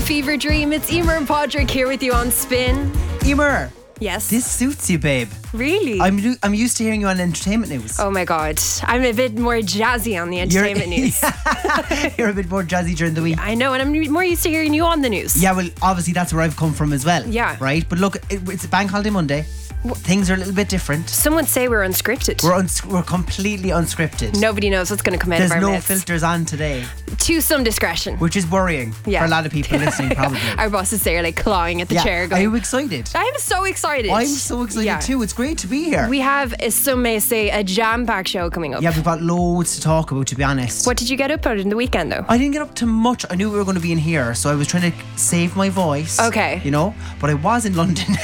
Fever Dream. It's Emer and Padraig here with you on Spin. Emer, Yes. this suits you, babe. Really? I'm used to hearing you on entertainment news. Oh my God. I'm a bit more jazzy on the entertainment news. You're a bit more jazzy during the week. I know, and I'm more used to hearing you on the news. Yeah, well, obviously that's where I've come from as well. Yeah. Right? But look, it's a bank holiday Monday. Things are a little bit different. Some would say we're unscripted. We're completely unscripted. Nobody knows what's going to come out There's of our no mouths. filters on today, To some discretion. which is worrying Yeah. for a lot of people listening, probably. Our boss is there like clawing at the chair Are going, you excited? I'm so excited. I'm so excited Yeah. too. It's great to be here. We have, as some may say, a jam-packed show coming up. Yeah, we've got loads to talk about, to be honest. What did you get up on in the weekend though? I didn't get up to much. I knew we were going to be in here, so I was trying to save my voice. Okay. You know, but I was in London.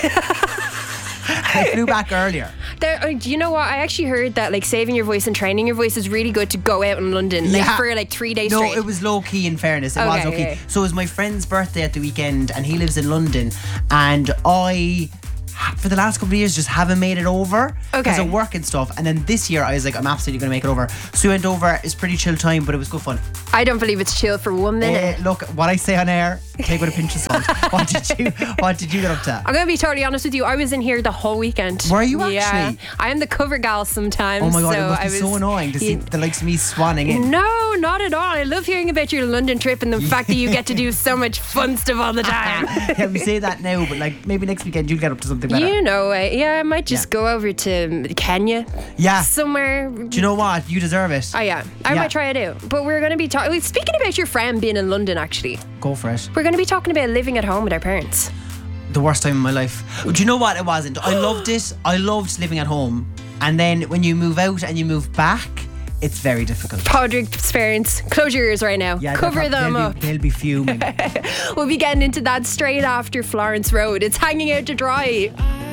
I flew back earlier. Do you know what? I actually heard that like saving your voice and training your voice is really good to go out in London like, Yeah. for like 3 days No, straight. it was low key in fairness. It was Okay, low key. okay. So it was my friend's birthday at the weekend and he lives in London, and I, for the last couple of years, just haven't made it over because Okay. of work and stuff. And then this year I was like, I'm absolutely going to make it over. So we went over. It's pretty chill time, but it was good fun. I don't believe it's chill for 1 minute. Look, what I say on air, take with a pinch of salt. What did you get up to? I'm going to be totally honest with you. I was in here the whole weekend. Were you Yeah. actually? I am the cover gal sometimes. Oh my God, so it must I be so annoying to see the likes of me swanning in. No, not at all. I love hearing about your London trip and the fact that you get to do so much fun stuff all the time. Yeah, we say that now, but like maybe next weekend you'll get up to something better. You know, yeah, I might just go over to Kenya. Yeah. Somewhere. Do you know what? You deserve it. Oh yeah, I might try it out. But we're going to be talking. Speaking about your friend being in London, actually, Go for it. we're going to be talking about living at home with our parents. The worst time in my life. Do you know what? It wasn't. I loved it. I loved living at home. And then when you move out and you move back, it's very difficult. Padraig's parents, close your ears right now. Yeah, Cover them up. They'll be fuming. We'll be getting into that straight after Florence Road. It's hanging out to dry.